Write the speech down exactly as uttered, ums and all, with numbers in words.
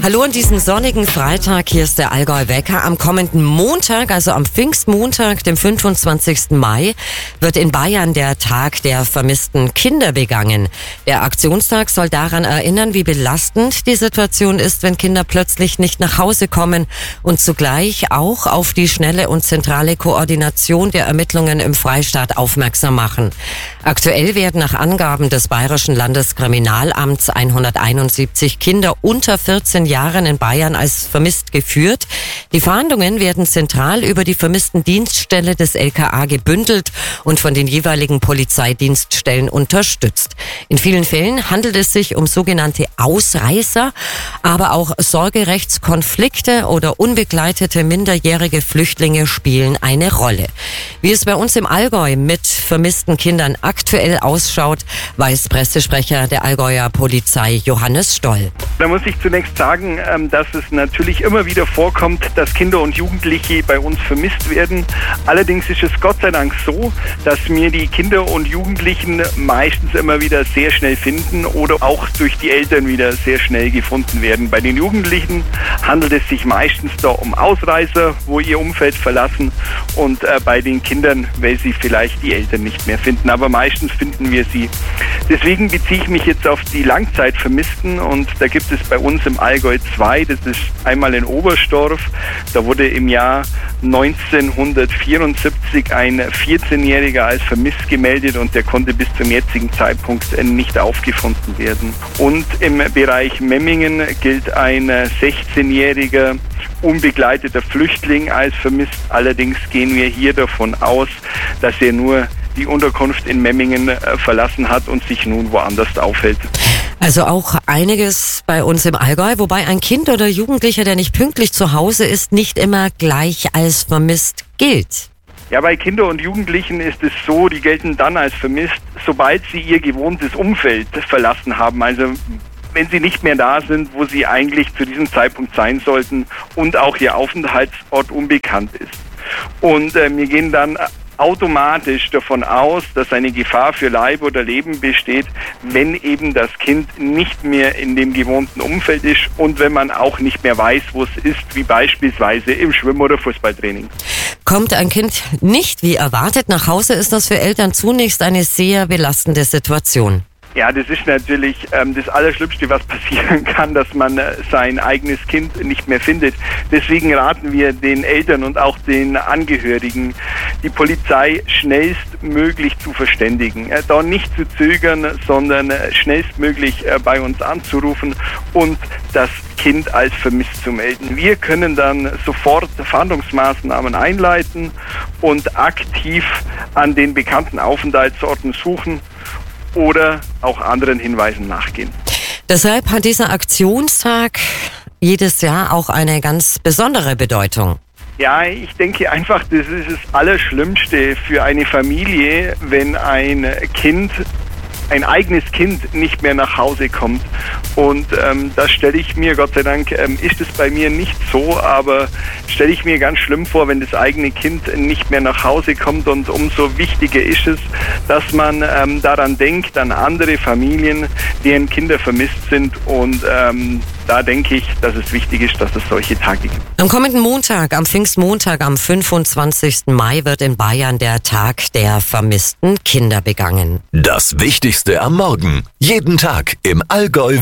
Hallo an diesem sonnigen Freitag, hier ist der Allgäu-Wecker. Am kommenden Montag, also am Pfingstmontag, dem fünfundzwanzigsten Mai, wird in Bayern der Tag der vermissten Kinder begangen. Der Aktionstag soll daran erinnern, wie belastend die Situation ist, wenn Kinder plötzlich nicht nach Hause kommen und zugleich auch auf die schnelle und zentrale Koordination der Ermittlungen im Freistaat aufmerksam machen. Aktuell werden nach Angaben des Bayerischen Landeskriminalamts hunderteinundsiebzig Kinder unter vierzehn Jahren in Bayern als vermisst geführt. Die Fahndungen werden zentral über die Vermisstendienststelle des L K A gebündelt und von den jeweiligen Polizeidienststellen unterstützt. In vielen Fällen handelt es sich um sogenannte Ausreißer, aber auch Sorgerechtskonflikte oder unbegleitete minderjährige Flüchtlinge spielen eine Rolle. Wie es bei uns im Allgäu mit vermissten Kindern aktuell ausschaut, weiß Pressesprecher der Allgäuer Polizei Johannes Stoll. Da muss ich zunächst sagen, dass es natürlich immer wieder vorkommt, dass Kinder und Jugendliche bei uns vermisst werden. Allerdings ist es Gott sei Dank so, dass wir die Kinder und Jugendlichen meistens immer wieder sehr schnell finden oder auch durch die Eltern wieder sehr schnell gefunden werden. Bei den Jugendlichen handelt es sich meistens da um Ausreißer, wo ihr Umfeld verlassen, und äh, bei den Kindern, weil sie vielleicht die Eltern nicht mehr finden. Aber meistens finden wir sie. Deswegen beziehe ich mich jetzt auf die Langzeitvermissten, und da gibt es bei uns im Allgäu zwei. Das ist einmal in Oberstdorf. Da wurde im Jahr neunzehnhundertvierundsiebzig ein vierzehnjähriger als vermisst gemeldet, und der konnte bis zum jetzigen Zeitpunkt nicht aufgefunden werden. Und im Bereich Memmingen gilt ein sechzehnjähriger unbegleiteter Flüchtling als vermisst. Allerdings gehen wir hier davon aus, dass er nur die Unterkunft in Memmingen verlassen hat und sich nun woanders aufhält. Also auch einiges bei uns im Allgäu, wobei ein Kind oder Jugendlicher, der nicht pünktlich zu Hause ist, nicht immer gleich als vermisst gilt. Ja, bei Kindern und Jugendlichen ist es so, die gelten dann als vermisst, sobald sie ihr gewohntes Umfeld verlassen haben. Also wenn sie nicht mehr da sind, wo sie eigentlich zu diesem Zeitpunkt sein sollten, und auch ihr Aufenthaltsort unbekannt ist. Und äh, wir gehen dann automatisch davon aus, dass eine Gefahr für Leib oder Leben besteht, wenn eben das Kind nicht mehr in dem gewohnten Umfeld ist und wenn man auch nicht mehr weiß, wo es ist, wie beispielsweise im Schwimm- oder Fußballtraining. Kommt ein Kind nicht wie erwartet nach Hause, ist das für Eltern zunächst eine sehr belastende Situation. Ja, das ist natürlich ähm, das Allerschlimmste, was passieren kann, dass man äh, sein eigenes Kind nicht mehr findet. Deswegen raten wir den Eltern und auch den Angehörigen, die Polizei schnellstmöglich zu verständigen. Äh, da nicht zu zögern, sondern äh, schnellstmöglich äh, bei uns anzurufen und das Kind als vermisst zu melden. Wir können dann sofort Fahndungsmaßnahmen einleiten und aktiv an den bekannten Aufenthaltsorten suchen oder auch anderen Hinweisen nachgehen. Deshalb hat dieser Aktionstag jedes Jahr auch eine ganz besondere Bedeutung. Ja, ich denke einfach, das ist das Allerschlimmste für eine Familie, wenn ein Kind, ein eigenes Kind nicht mehr nach Hause kommt. Und ähm, das stelle ich mir, Gott sei Dank ähm, ist es bei mir nicht so, aber stelle ich mir ganz schlimm vor, wenn das eigene Kind nicht mehr nach Hause kommt. Und umso wichtiger ist es, dass man ähm, daran denkt, an andere Familien, deren Kinder vermisst sind. Und ähm, da denke ich, dass es wichtig ist, dass es solche Tage gibt. Am kommenden Montag, am Pfingstmontag, am fünfundzwanzigsten Mai, wird in Bayern der Tag der vermissten Kinder begangen. Das Wichtigste am Morgen. Jeden Tag im Allgäu